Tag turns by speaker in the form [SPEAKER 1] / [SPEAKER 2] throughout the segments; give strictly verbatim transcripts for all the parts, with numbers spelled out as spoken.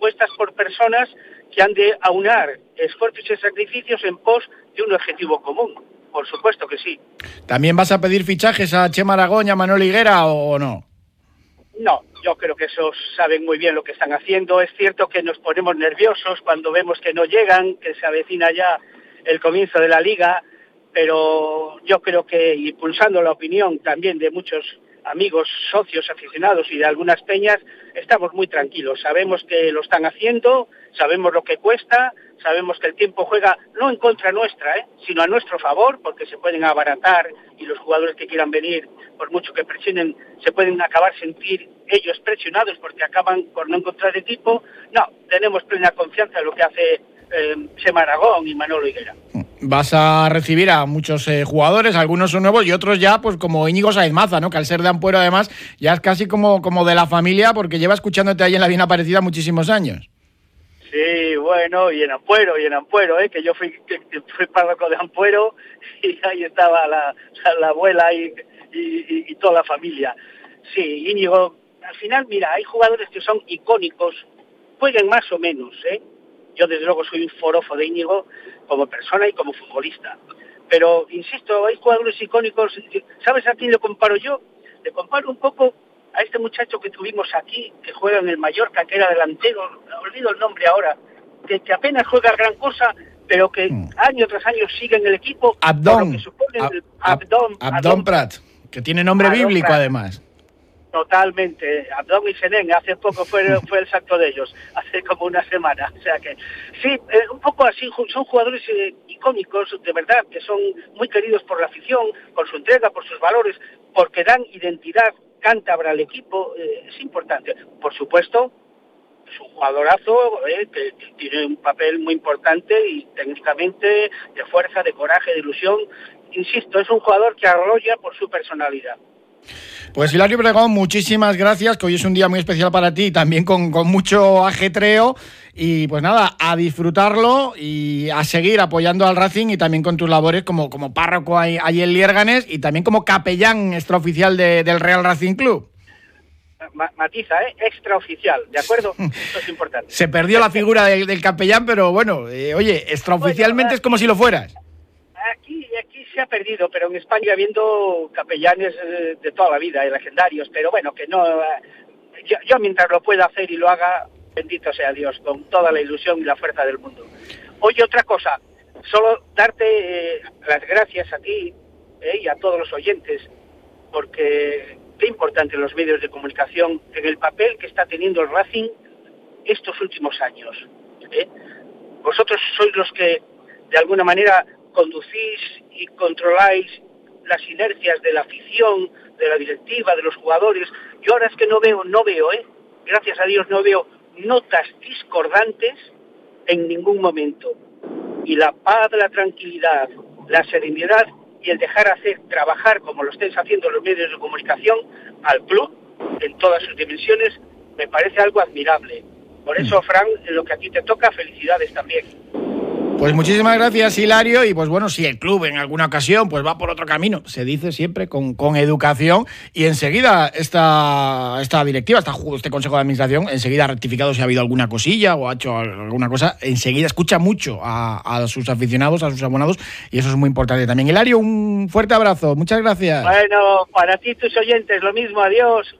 [SPEAKER 1] compuestas por personas que han de aunar esfuerzos y sacrificios en pos de un objetivo común. Por supuesto que sí.
[SPEAKER 2] ¿También vas a pedir fichajes a Chema Aragón y a Manolo Higuera o no?
[SPEAKER 1] No, yo creo que esos saben muy bien lo que están haciendo. Es cierto que nos ponemos nerviosos cuando vemos que no llegan, que se avecina ya el comienzo de la Liga, pero yo creo que, impulsando la opinión también de muchos amigos, socios, aficionados y de algunas peñas, estamos muy tranquilos. Sabemos que lo están haciendo, sabemos lo que cuesta, sabemos que el tiempo juega no en contra nuestra, ¿eh? sino a nuestro favor, porque se pueden abaratar y los jugadores que quieran venir, por mucho que presionen, se pueden acabar sentir ellos presionados porque acaban por no encontrar equipo. No, tenemos plena confianza en lo que hace eh, Chema Aragón y Manolo Higuera.
[SPEAKER 2] Vas a recibir a muchos eh, jugadores, algunos son nuevos y otros ya, pues como Íñigo Sáenz Maza, ¿no? Que al ser de Ampuero además ya es casi como, como de la familia, porque lleva escuchándote ahí en la Bien Aparecida muchísimos años.
[SPEAKER 1] Sí, bueno, y en Ampuero, y en Ampuero, ¿eh? que yo fui, que, que fui párroco de Ampuero y ahí estaba la, la abuela y, y, y toda la familia. Sí, Íñigo, al final, mira, hay jugadores que son icónicos, jueguen más o menos, ¿eh? Yo desde luego soy un forofo de Íñigo como persona y como futbolista. Pero, insisto, hay jugadores icónicos. ¿Sabes a quién le comparo yo? Le comparo un poco a este muchacho que tuvimos aquí, que juega en el Mallorca, que era delantero, olvido el nombre ahora, que, que apenas juega gran cosa, pero que mm. año tras año sigue en el equipo.
[SPEAKER 2] Abdón.
[SPEAKER 1] Que supone
[SPEAKER 2] Ab-
[SPEAKER 1] el Abdón,
[SPEAKER 2] Ab- Abdón Prat, que tiene nombre
[SPEAKER 1] Abdón
[SPEAKER 2] bíblico
[SPEAKER 1] Prat.
[SPEAKER 2] Además.
[SPEAKER 1] Totalmente, Abdón y Senén, hace poco fue, fue el santo de ellos, hace como una semana, o sea que sí, eh, un poco así, son jugadores eh, icónicos, de verdad, que son muy queridos por la afición, por su entrega, por sus valores, porque dan identidad cántabra al equipo, eh, es importante. Por supuesto, es un jugadorazo eh, que, que tiene un papel muy importante y técnicamente de fuerza, de coraje, de ilusión. Insisto, es un jugador que arrolla por su personalidad.
[SPEAKER 2] Pues Hilario Obregón, muchísimas gracias, que hoy es un día muy especial para ti, también con, con mucho ajetreo, y pues nada, a disfrutarlo y a seguir apoyando al Racing y también con tus labores como, como párroco ahí, ahí en Liérganes y también como capellán extraoficial de, del Real Racing Club.
[SPEAKER 1] Ma- matiza, ¿eh? Extraoficial, ¿de acuerdo? Esto es importante.
[SPEAKER 2] Se perdió la figura del, del capellán, pero bueno, eh, oye, extraoficialmente bueno, es como si lo fueras.
[SPEAKER 1] Aquí, aquí se ha perdido, pero en España habiendo capellanes eh, de toda la vida, eh, legendarios, pero bueno, que no... Eh, yo, yo mientras lo pueda hacer y lo haga, bendito sea Dios, con toda la ilusión y la fuerza del mundo. Oye, otra cosa, solo darte eh, las gracias a ti eh, y a todos los oyentes, porque qué importante los medios de comunicación en el papel que está teniendo el Racing estos últimos años. ¿eh? Vosotros sois los que, de alguna manera, conducís y controláis las inercias de la afición, de la directiva, de los jugadores. Yo ahora es que no veo, no veo, ¿eh? Gracias a Dios no veo notas discordantes en ningún momento. Y la paz, la tranquilidad, la serenidad y el dejar hacer, trabajar como lo estáis haciendo los medios de comunicación al club en todas sus dimensiones, me parece algo admirable. Por eso, Fran, en lo que a ti te toca, felicidades también.
[SPEAKER 2] Pues muchísimas gracias, Hilario, y pues bueno, si el club en alguna ocasión pues va por otro camino, se dice siempre con, con educación, y enseguida esta, esta directiva, esta, este Consejo de Administración, enseguida ha rectificado si ha habido alguna cosilla o ha hecho alguna cosa, enseguida escucha mucho a, a sus aficionados, a sus abonados, y eso es muy importante también. Hilario, un fuerte abrazo, muchas gracias.
[SPEAKER 1] Bueno, para ti, tus oyentes, lo mismo, adiós.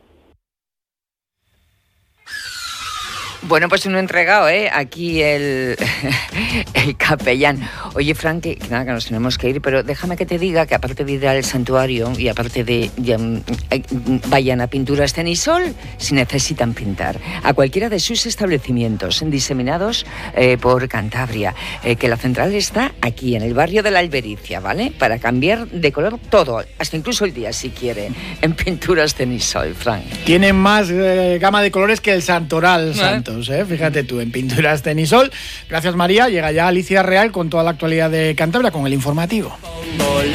[SPEAKER 3] Bueno, pues uno entregado, ¿eh? Aquí el, el capellán. Oye, Frank, que, que nada, que nos tenemos que ir, pero déjame que te diga que aparte de ir al santuario y aparte de, de um, eh, vayan a Pinturas Tenisol si necesitan pintar, a cualquiera de sus establecimientos diseminados eh, por Cantabria, eh, que la central está aquí, en el barrio de la Albericia, ¿vale? Para cambiar de color todo, hasta incluso el día, si quiere, en Pinturas Tenisol, Frank.
[SPEAKER 2] Tienen más eh, gama de colores que el Santoral, Santo. ¿Eh? Fíjate tú, en Pinturas Tenisol. Gracias, María. Llega ya Alicia Real con toda la actualidad de Cantabria, con el informativo.